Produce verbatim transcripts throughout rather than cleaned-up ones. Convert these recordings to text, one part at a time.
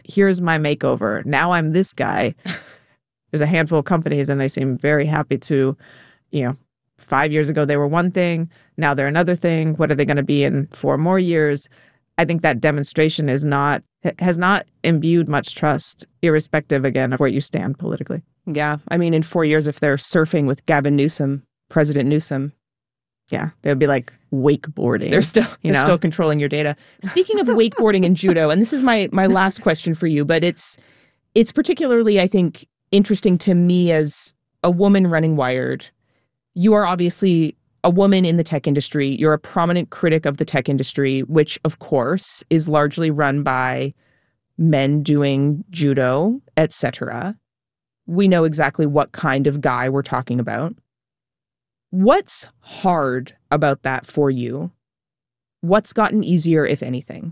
here's my makeover. Now I'm this guy. There's a handful of companies and they seem very happy to, you know, five years ago they were one thing. Now they're another thing. What are they going to be in four more years? I think that demonstration is not, has not imbued much trust, irrespective, again, of where you stand politically. Yeah. I mean, in four years, if they're surfing with Gavin Newsom, President Newsom, yeah, they'd be like wakeboarding. They're still you they're know? still controlling your data. Speaking of wakeboarding and judo, and this is my my last question for you, but it's it's particularly, I think, interesting to me as a woman running Wired. You are obviously a woman in the tech industry. You're a prominent critic of the tech industry, which, of course, is largely run by men doing judo, et cetera. We know exactly what kind of guy we're talking about. What's hard about that for you? What's gotten easier, if anything?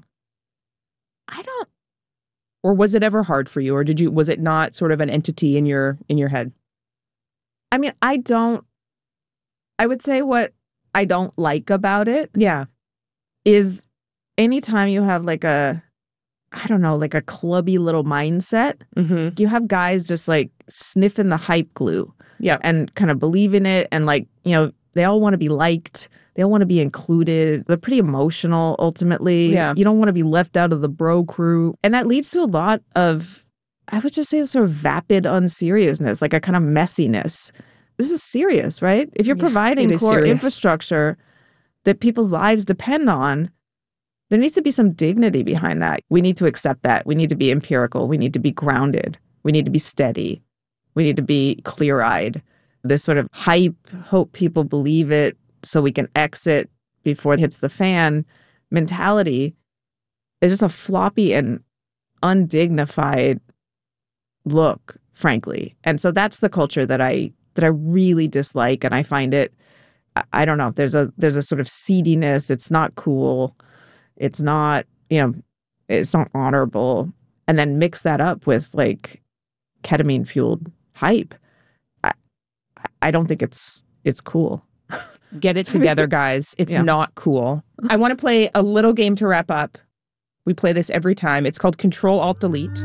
I don't. Or was it ever hard for you? Or did you, was it not sort of an entity in your, in your head? I mean, I don't, I would say what I don't like about it Yeah. is anytime you have like a, I don't know, like a clubby little mindset, Mm-hmm. you have guys just like sniffing the hype glue. Yeah. And kind of believe in it. And like, you know, they all want to be liked. They all want to be included. They're pretty emotional, ultimately. Yeah. You don't want to be left out of the bro crew. And that leads to a lot of, I would just say, sort of vapid unseriousness, like a kind of messiness. This is serious, right? If you're Yeah, providing it is core serious. infrastructure that people's lives depend on, there needs to be some dignity behind that. We need to accept that. We need to be empirical. We need to be grounded. We need to be steady. We need to be clear-eyed. This sort of hype, hope people believe it so we can exit before it hits the fan mentality is just a floppy and undignified look, frankly. And so that's the culture that I that I really dislike, and I find it, I, I don't know, there's a there's a sort of seediness. It's not cool. It's not, you know, it's not honorable. And then mix that up with like ketamine-fueled hype. I I don't think it's it's cool. Get it together, guys. It's Yeah. not cool. I want to play a little game to wrap up. We play this every time. It's called Control Alt Delete.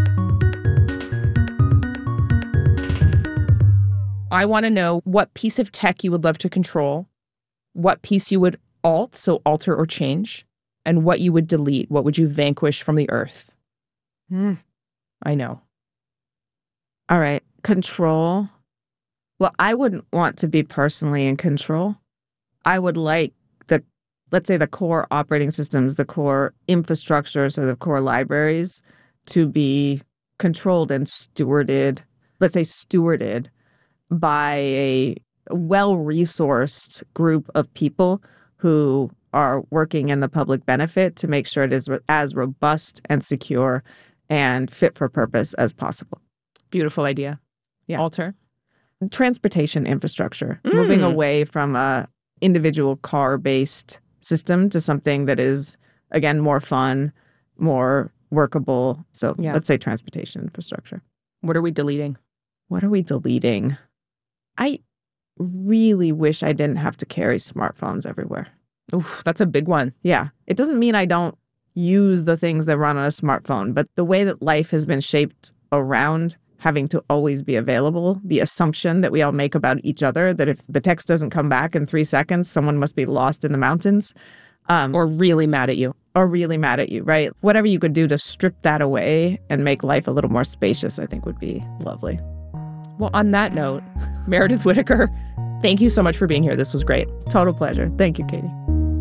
I want to know what piece of tech you would love to control, what piece you would alt, so alter or change, and what you would delete. What would you vanquish from the earth? Hmm. I know. All right. Control. Well, I wouldn't want to be personally in control. I would like the, let's say, the core operating systems, the core infrastructure, so the core libraries to be controlled and stewarded, let's say stewarded by a well-resourced group of people who are working in the public benefit to make sure it is as robust and secure and fit for purpose as possible. Beautiful idea. Yeah. Alter. Transportation infrastructure, Mm. moving away from a individual car-based system to something that is, again, more fun, more workable. So Yeah. let's say transportation infrastructure. What are we deleting? What are we deleting? I really wish I didn't have to carry smartphones everywhere. Oof, that's a big one. Yeah. It doesn't mean I don't use the things that run on a smartphone, but the way that life has been shaped around having to always be available, the assumption that we all make about each other, that if the text doesn't come back in three seconds, someone must be lost in the mountains. Um, Or really mad at you. or really mad at you, right? Whatever you could do to strip that away and make life a little more spacious, I think would be lovely. Well, on that note, Meredith Whittaker, thank you so much for being here. This was great. Total pleasure. Thank you, Katie.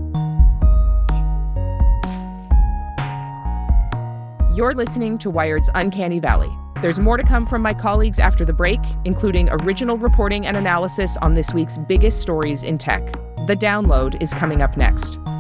You're listening to Wired's Uncanny Valley. There's more to come from my colleagues after the break, including original reporting and analysis on this week's biggest stories in tech. The Download is coming up next.